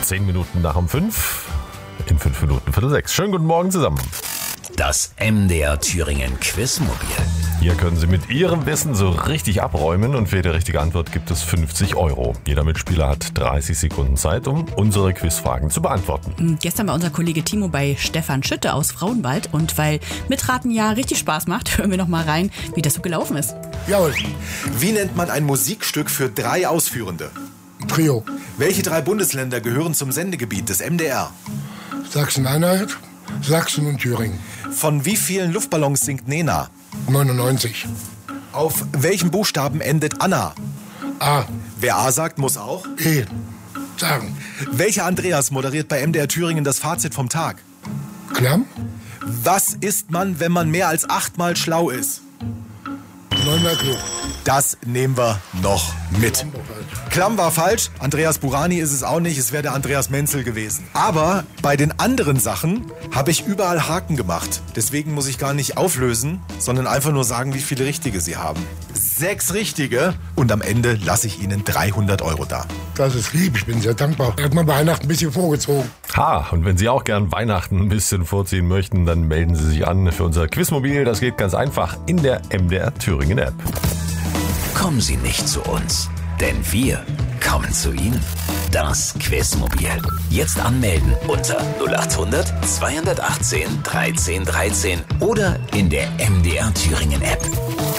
10 Minuten nach um 5. In 5 Minuten 5:45. Schönen guten Morgen zusammen. Das MDR Thüringen Quizmobil. Hier können Sie mit Ihrem Wissen so richtig abräumen und für jede richtige Antwort gibt es 50 Euro. Jeder Mitspieler hat 30 Sekunden Zeit, um unsere Quizfragen zu beantworten. Gestern war unser Kollege Timo bei Stefan Schütte aus Frauenwald und weil Mitraten ja richtig Spaß macht, hören wir noch mal rein, wie das so gelaufen ist. Jawohl. Wie nennt man ein Musikstück für 3 Ausführende? Trio. Welche 3 Bundesländer gehören zum Sendegebiet des MDR? Sachsen-Anhalt, Sachsen und Thüringen. Von wie vielen Luftballons singt Nena? 99. Auf welchem Buchstaben endet Anna? A. Wer A sagt, muss auch. E. Sagen. Welcher Andreas moderiert bei MDR Thüringen das Fazit vom Tag? Klamm. Was isst man, wenn man mehr als 8-mal schlau ist? 9-mal klug. Das nehmen wir noch mit. Klamm war falsch, Andreas Burani ist es auch nicht, es wäre der Andreas Menzel gewesen. Aber bei den anderen Sachen habe ich überall Haken gemacht. Deswegen muss ich gar nicht auflösen, sondern einfach nur sagen, wie viele Richtige Sie haben. 6 Richtige und am Ende lasse ich Ihnen 300 Euro da. Das ist lieb, ich bin sehr dankbar. Er hat mal Weihnachten ein bisschen vorgezogen. Und wenn Sie auch gern Weihnachten ein bisschen vorziehen möchten, dann melden Sie sich an für unser Quizmobil. Das geht ganz einfach in der MDR Thüringen App. Kommen Sie nicht zu uns, denn wir kommen zu Ihnen. Das Quizmobil. Jetzt anmelden unter 0800 218 13 13 oder in der MDR Thüringen App.